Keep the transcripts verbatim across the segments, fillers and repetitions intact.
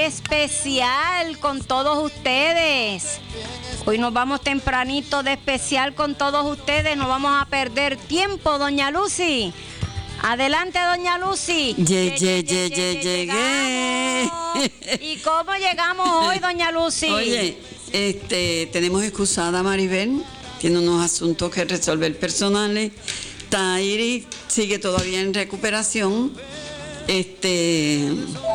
especial con todos ustedes. Hoy nos vamos tempranito de especial con todos ustedes. No vamos a perder tiempo, doña Lucy. Adelante, doña Lucy. Ye, ye, ye, ye, llegué. ¿Y cómo llegamos hoy, doña Lucy? Oye, este, tenemos excusada a Maribel. Tiene unos asuntos que resolver personales. Tairi sigue todavía en recuperación. Este,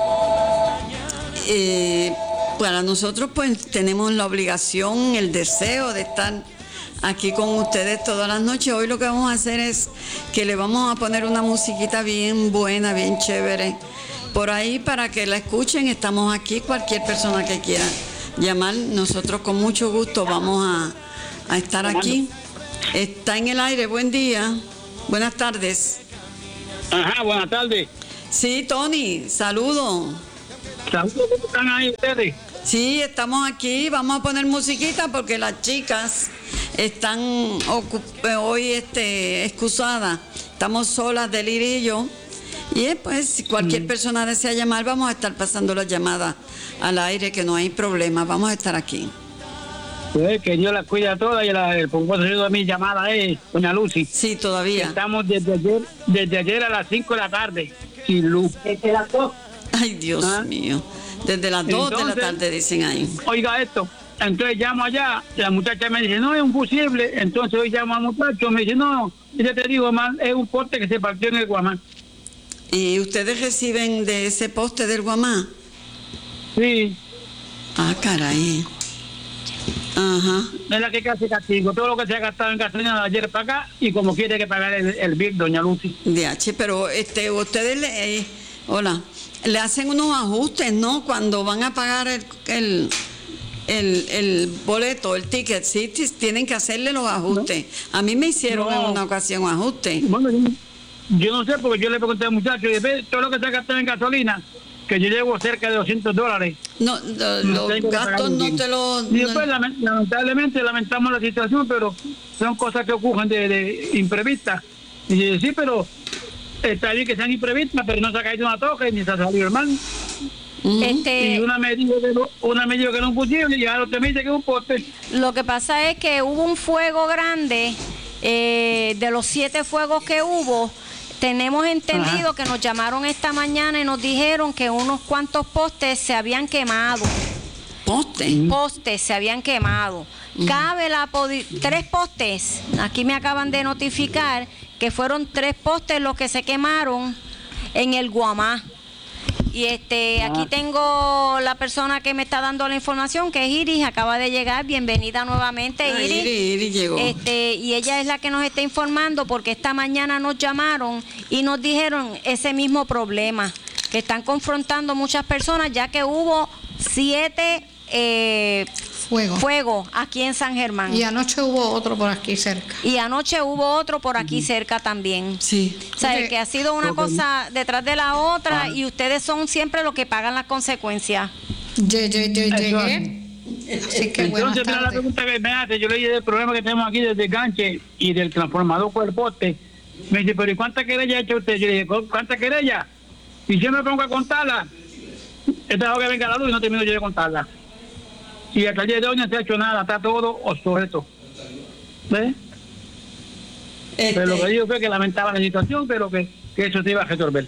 eh, para nosotros, pues, tenemos la obligación, el deseo de estar aquí con ustedes todas las noches. Hoy lo que vamos a hacer es que le vamos a poner una musiquita bien buena, bien chévere por ahí para que la escuchen. Estamos aquí, cualquier persona que quiera llamar, nosotros con mucho gusto vamos a, a estar aquí. Está en el aire, buen día, buenas tardes. Ajá, buenas tardes. Sí, Tony, saludo. Saludos, ¿cómo están ahí ustedes? Sí, estamos aquí, vamos a poner musiquita porque las chicas están hoy este, excusadas, estamos solas del Lirillo y eh, pues si cualquier mm. persona desea llamar, vamos a estar pasando las llamadas al aire, que no hay problema, vamos a estar aquí. Pues que Dios la cuida a todas y la, el propósito de mi llamada es doña Lucy. Sí, todavía. Estamos desde ayer, desde ayer a las cinco de la tarde, sin luz. Desde las dos. Ay, Dios ¿Ah? mío. Desde las dos de la tarde dicen ahí. Oiga esto, entonces llamo allá, la muchacha me dice, no, es un fusible. Entonces hoy llamo al muchacho, me dice, no, ya te digo, más es un poste que se partió en el Guamá. ¿Y ustedes reciben de ese poste del Guamá? Sí. Ah, caray. Ajá. Es la que casi castigo, todo lo que se ha gastado en gasolina de ayer para acá y como quiere que pagar el, el bill, doña Lucy. D H, pero este, ustedes le... Eh, hola. Le hacen unos ajustes, ¿no? Cuando van a pagar el, el, el, el boleto, el ticket, sí, tienen que hacerle los ajustes. No. A mí me hicieron no. en una ocasión ajustes. Bueno, yo, yo no sé, porque yo le pregunté al muchacho, y después, todo lo que se ha gastado en gasolina, que yo llevo cerca de doscientos dólares. No, lo, no los gastos no te los... Y después, no. lamentablemente, lamentamos la situación, pero son cosas que ocurren de, de imprevistas. Y dice, sí, pero... está bien que sean imprevistas, pero no se ha caído una toca ni se ha salido el mal. Uh-huh. Este, y una medida que no, una medida que no es posible y ahora usted me dice que es un poste. Lo que pasa es que hubo un fuego grande, eh, de los siete fuegos que hubo, tenemos entendido Ajá. que nos llamaron esta mañana y nos dijeron que unos cuantos postes se habían quemado. ¿Postes? Postes se habían quemado. Uh-huh. Cabe la podi- tres postes, aquí me acaban de notificar que fueron tres postes los que se quemaron en el Guamá. Y este, aquí tengo la persona que me está dando la información, que es Iris, acaba de llegar, bienvenida nuevamente, ah, Iris. Iris, Iris llegó. Este, y ella es la que nos está informando porque esta mañana nos llamaron y nos dijeron ese mismo problema, que están confrontando muchas personas, ya que hubo siete eh, Fuego. Fuego aquí en San Germán. Y anoche hubo otro por aquí cerca. Y anoche hubo otro por aquí uh-huh. cerca también. Sí. O sea, okay. que ha sido una okay. cosa detrás de la otra ah. y ustedes son siempre los que pagan las consecuencias. Ye, ye, ye, llegué. Así que entonces, mira la pregunta que me hace, yo le dije del problema que tenemos aquí desde el ganche y del transformador con el poste. Me dice, pero ¿y cuántas querellas ha hecho usted? Yo le dije, ¿cuántas querellas? Y yo me pongo a contarla. He dejado que venga la luz y no termino yo de contarla. Y hasta el día de hoy no se ha hecho nada, está todo obsoleto. ¿Ves? Este... Pero lo que digo fue que lamentaba la situación, pero que, que eso se iba a resolver.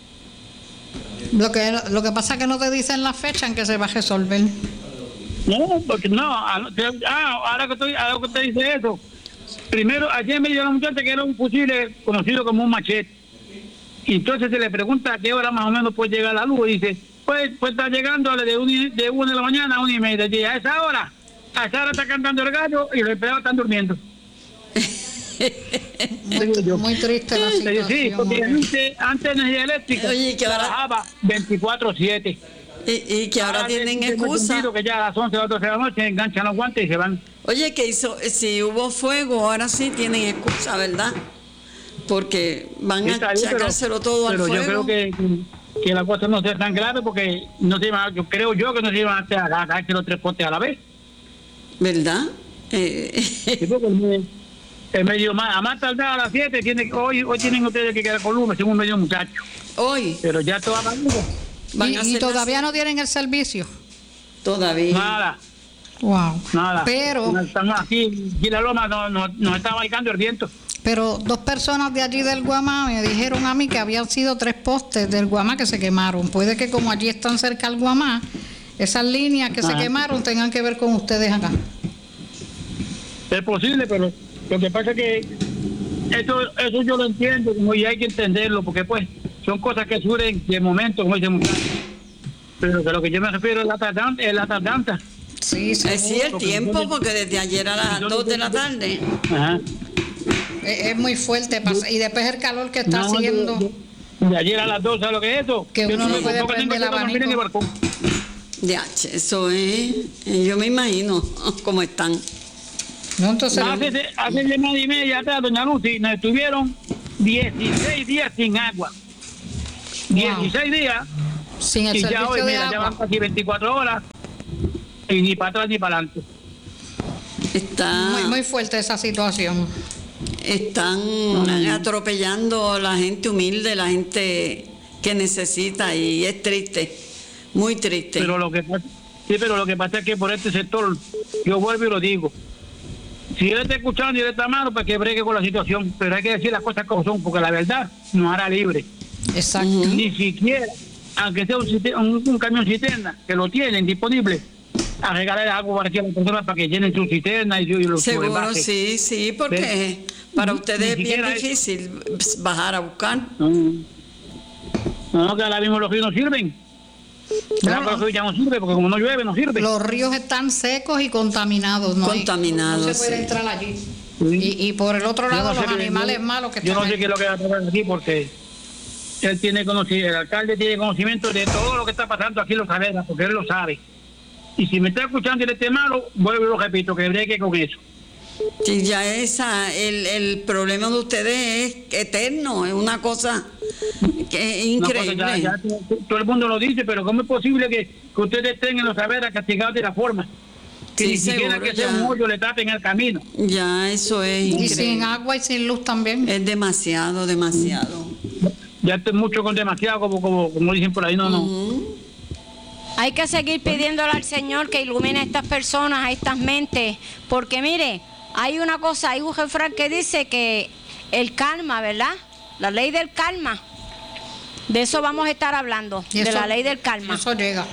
Lo que lo que pasa es que no te dicen la fecha en que se va a resolver. No, porque no. Ah, ahora que, estoy, ahora que usted dice eso. Primero, ayer me dijo la muchacha que era un fusible conocido como un machete. Y entonces se le pregunta a qué hora más o menos puede llegar la luz. Y dice, pues, pues está llegando de una de una de la mañana a una y media. Y a esa hora, a esa hora está cantando el gallo y los empleados están durmiendo. muy, muy triste la situación. Sí, porque antes, antes energía eléctrica Oye, que ahora... trabajaba veinticuatro siete. Y, y que ahora, ahora tienen excusa. Que ya a las once o doce de la noche enganchan los guantes y se van. Oye, que hizo, si hubo fuego, ahora sí tienen excusa, ¿verdad? Porque van a sacárselo todo al pero fuego. Pero yo creo que, que la cosa no sea tan grave porque no se iban, yo creo yo que no se iban a agarrar los tres postes a la vez. ¿Verdad? Eh... Sí, porque el, el medio más, a más tardar a las siete, tiene, hoy, hoy tienen ustedes que quedar con luz, según un medio muchacho. Hoy. Pero ya toda la luz. Van y, a y hacer todavía las- no tienen el servicio. Todavía. Nada, Wow. nada. Pero, Estamos aquí, aquí en la loma, no, no, nos está bailando el viento. pero dos personas de allí del Guamá me dijeron a mí que habían sido tres postes del Guamá que se quemaron. Puede que como allí están cerca al Guamá, esas líneas que se Ajá. quemaron tengan que ver con ustedes acá. Es posible, pero lo que pasa es que eso, eso yo lo entiendo, como y hay que entenderlo, porque pues son cosas que surgen de momento, como dice muchacho. Pero que lo que yo me refiero es la tardanza. Es la tardanza. Sí, sí. Eh, sí, el tiempo, porque desde ayer a las dos de la tarde. Ajá. Es, es muy fuerte. pasa- Y después el calor que está No, haciendo. de, de- de ayer a las dos, ¿sabes lo que es eso? Que Yo uno no sé, puede porque prender tengo el que dormir en el abanico. balcón. Ya, che, eso es. eh, Yo me imagino cómo están. No, entonces. Hace, hace semana y media atrás, doña Lucy, nos estuvieron dieciséis días sin agua. dieciséis días. Sin el Y ya servicio hoy, de mira, ya van agua. casi veinticuatro horas. Y ni para atrás ni para adelante. Está, Muy, muy fuerte esa situación. están atropellando a la gente humilde, la gente que necesita, y es triste, muy triste. Pero lo que pasa, sí, pero lo que pasa es que por este sector, yo vuelvo y lo digo. Si él está escuchando y él está malo, pues que bregue con la situación. Pero hay que decir las cosas como son, porque la verdad nos hará libre. Exacto. Ni siquiera, aunque sea un, ciste- un, un camión cisterna, que lo tienen disponible, a regalar algo para que las personas para que llenen su cisterna y, y los Seguro, envases. sí, sí, porque para Ni ustedes es bien siquiera es- difícil bajar a buscar. No, no, que ahora mismo los ríos no sirven. El No, agua no. del río ya no sirve, porque como no llueve, no sirve. Los ríos están secos y contaminados. No hay- Contaminados, no se puede sí. entrar allí. Sí. Y, y por el otro Yo lado, no sé los qué- animales yo- malos que Yo están no sé allí. qué es lo que va a pasar aquí, porque él tiene conocimiento, el alcalde tiene conocimiento de todo lo que está pasando aquí en Los Averas, porque él lo sabe. Y si me está escuchando y le esté malo, vuelvo y lo repito, que bregue con eso. Sí, ya esa, el, el problema de ustedes es eterno, es una cosa que es Una cosa, increíble. ya- ya todo, todo el mundo lo dice, pero ¿cómo es posible que, que ustedes estén en Los Averas castigados de la forma? Que Sí, ni siquiera seguro, que sea ya. un hoyo le tapen el camino. Ya eso es Y increíble. sin agua y sin luz también. Es demasiado, demasiado. Ya estoy mucho con demasiado, como, como, como dicen por ahí, no, no. Ujú. Hay que seguir pidiéndole al Señor que ilumine a estas personas, a estas mentes, porque mire, hay una cosa, hay un refrán que dice que el karma, ¿verdad? La ley del karma. De eso vamos a estar hablando, Y de eso- la ley del karma. Eso llega.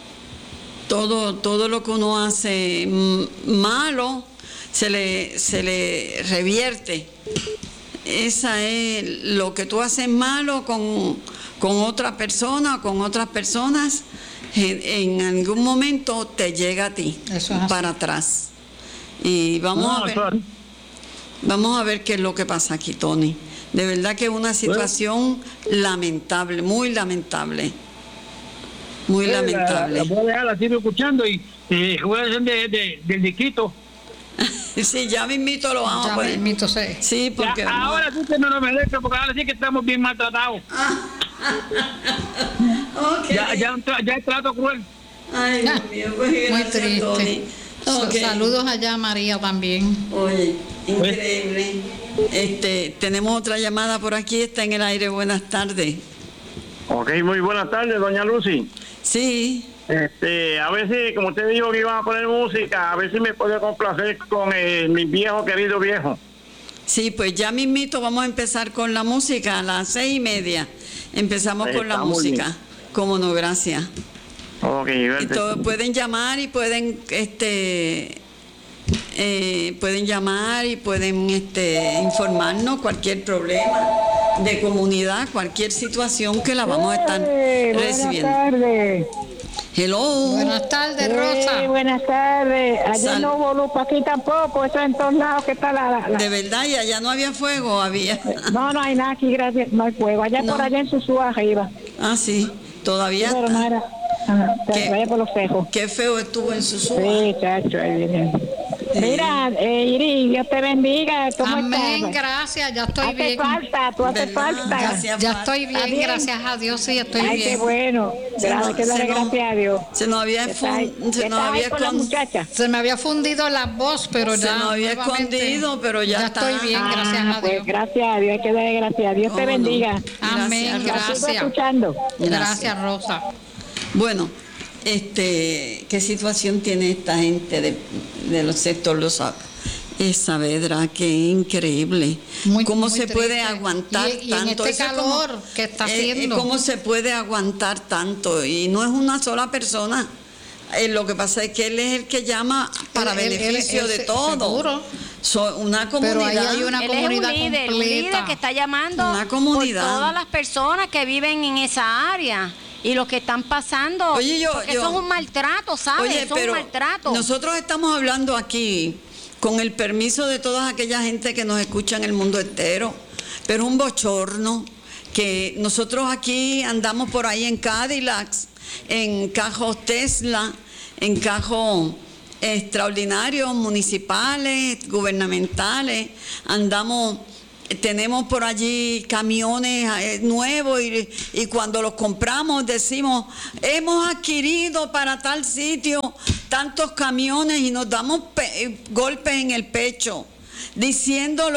Todo, todo lo que uno hace mm, malo se le, se le revierte. Esa es lo que tú haces malo con, con otra persona, con otras personas, en, en algún momento te llega a ti, Eso es así. para atrás. Y vamos No, a ver, eso- vamos a ver qué es lo que pasa aquí, Tony. De verdad que es una situación lamentable, muy lamentable. Muy La, lamentable. la voy a dejar, la sigo escuchando y eh, voy a decir de, de, del distrito. Sí, ya mismito lo vamos Ya a poner. mismito sé. Sí, Ya, porque vamos a- ahora sí que no nos merece, porque ahora sí que estamos bien maltratados. Ok. Ya, ya, un tra- ya el trato cruel. Ay, Dios mío, pues Muy gracias, Tony. triste. Sa- Ok. Saludos allá, María, también. Oye, increíble. Este, tenemos otra llamada por aquí, está en el aire. Buenas tardes. Ok, muy buenas tardes, doña Lucy. Sí, Este, a ver si, como usted dijo que iban a poner música, a ver si me puede complacer con eh, mi viejo, querido viejo. sí, pues ya mismito vamos a empezar con la música a las seis y media. Empezamos Ahí con la está, muy música. bien. Cómo no, gracias. Ok, Y vete. todo- pueden llamar y pueden, este, eh, pueden llamar y pueden, este, informarnos cualquier problema de comunidad, cualquier situación que la vamos a estar recibiendo. Buenas tardes. Hello. Buenas tardes, Sí, Rosa. buenas tardes. Ayer Sal- no hubo luz, aquí tampoco. Eso en todos lados que está la... la- la- De verdad, y allá no había fuego, había. No, no hay nada aquí, gracias. No hay fuego. Allá No. por allá en Susúa arriba. Ah, sí, todavía Pero está. no era... Ajá, ¿Qué? allá por los cejos. Qué feo estuvo en su Sí, chacho, ahí viene. Mira, eh, Iris, Dios te bendiga. ¿Cómo Amén, estás? gracias, ya estoy Hace bien. falta, tú haces ¿Verdad? falta. Gracias. Ya estoy bien, bien? gracias a Dios, sí, estoy Ay, qué bien. bueno. Se Gracias, nos- que darle se nos- gracias a Dios. Se nos había, ¿Qué tal? fun- se ¿Qué nos tal ahí había con la con- muchacha? Se me había fundido la voz, pero Se ya. nos había nuevamente, escondido, pero ya está. estoy bien, Ah, gracias a pues Dios. gracias a Dios, hay que darle gracias a Dios. Dios te ¿Cómo no? bendiga. Amén, Gracias, La sigo gracias. escuchando. Gracias, Rosa. Bueno, este, ¿qué situación tiene esta gente de, de los sectores Los Eh, Saavedra, qué increíble. Muy, ¿Cómo muy se triste. puede aguantar y, y tanto? en este Eso es calor como, que está eh, haciendo. ¿Cómo se puede aguantar tanto? Y no es una sola persona. Eh, lo que pasa es que él es el que llama para Él- él- beneficio él- él de se- todo. seguro. So, una comunidad. Pero ahí hay una Él es un comunidad líder, un completa. líder que está llamando Una comunidad. por todas las personas que viven en esa área y los que están pasando. Oye, yo- porque yo- eso es un maltrato, ¿sabes? Oye, Eso es pero un maltrato. nosotros estamos hablando aquí con el permiso de toda aquella gente que nos escucha en el mundo entero, pero un bochorno que nosotros aquí andamos por ahí en Cadillacs, en cajos Tesla, en cajos extraordinarios, municipales, gubernamentales, andamos, tenemos por allí camiones eh, nuevos y, y cuando los compramos decimos, hemos adquirido para tal sitio tantos camiones y nos damos pe- golpes en el pecho, diciendo